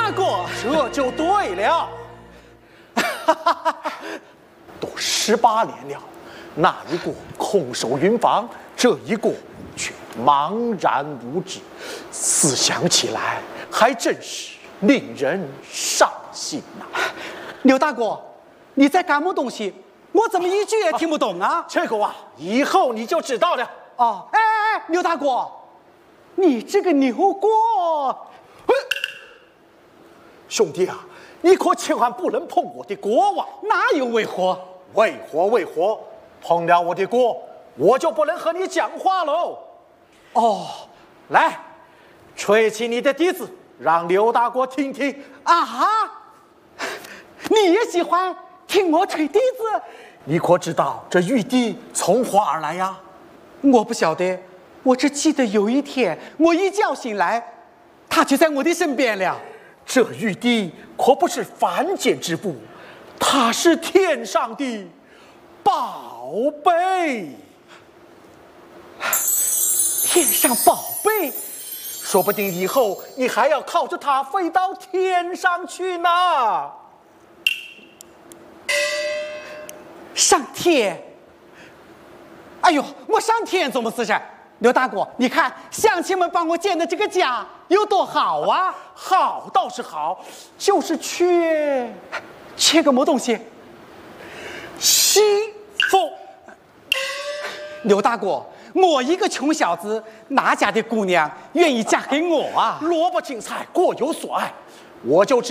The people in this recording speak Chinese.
大哥， 这就对了。都18年了，那一个空守云房，这一个却茫然无知，思想起来还真是令人伤心呐。 刘大哥，你在干么东西？我怎么一句也听不懂啊？ 这个啊，以后你就知道了。 哦，哎，刘大哥，你这个牛锅， 兄弟啊，你可千万不能碰我的锅啊！ 哪有为何？ 为何？碰了我的锅，我就不能和你讲话喽。 哦， 来，吹起你的笛子，让刘大哥听听。 啊哈，你也喜欢听我吹笛子？ 你可知道这玉笛从何而来呀？ 我不晓得，我只记得有一天我一觉醒来，他就在我的身边了。 这玉笛可不是凡间之物，它是天上的宝贝。 天上宝贝， 说不定以后你还要靠着它飞到天上去呢。 上天？哎呦，我上天怎么回事？刘大哥，你看乡亲们帮我建的这个家有多好啊！ 好倒是好，就是缺个么东西？ 媳妇。 刘大哥，我一个穷小子，哪家的姑娘愿意嫁给我啊？ 萝卜青菜各有所爱，我就